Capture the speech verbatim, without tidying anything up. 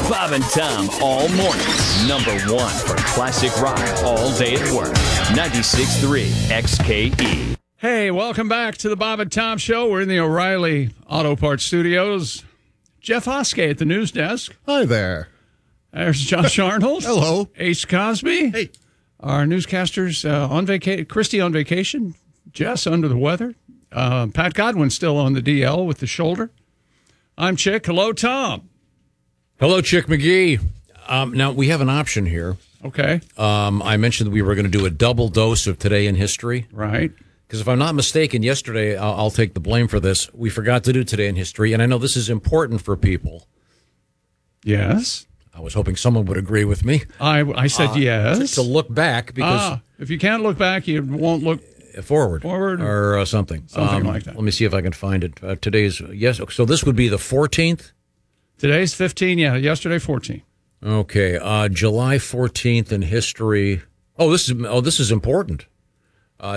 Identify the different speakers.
Speaker 1: Bob and Tom all morning. Number one for classic rock all day at work. ninety-six point three X K E.
Speaker 2: Hey, welcome back to the Bob and Tom Show. We're in the O'Reilly Auto Parts Studios. Jeff Hoskey at the news desk.
Speaker 3: Hi there.
Speaker 2: There's Josh Arnold.
Speaker 3: Hello.
Speaker 2: Ace Cosby.
Speaker 3: Hey.
Speaker 2: Our newscasters uh, on vacation. Christy on vacation. Jess under the weather. Uh, Pat Godwin still on the D L with the shoulder. I'm Chick. Hello, Tom.
Speaker 4: Hello, Chick McGee. Um, now, we have an option here.
Speaker 2: Okay.
Speaker 4: Um, I mentioned that we were going to do a double dose of Today in History.
Speaker 2: Right.
Speaker 4: Because if I'm not mistaken, yesterday, I'll, I'll take the blame for this, we forgot to do Today in History, and I know this is important for people.
Speaker 2: Yes.
Speaker 4: I was hoping someone would agree with me.
Speaker 2: I, I said
Speaker 4: uh,
Speaker 2: yes.
Speaker 4: To, to look back, because...
Speaker 2: Ah, if you can't look back, you won't look...
Speaker 4: Forward.
Speaker 2: Forward.
Speaker 4: Or uh, something.
Speaker 2: Something
Speaker 4: um,
Speaker 2: like that.
Speaker 4: Let me see if I can find it. Uh, today's... Yes, so this would be the fourteenth?
Speaker 2: Today's fifteen, yeah. Yesterday, fourteen.
Speaker 4: Okay. Uh, July fourteenth in history... Oh, this is oh this is important.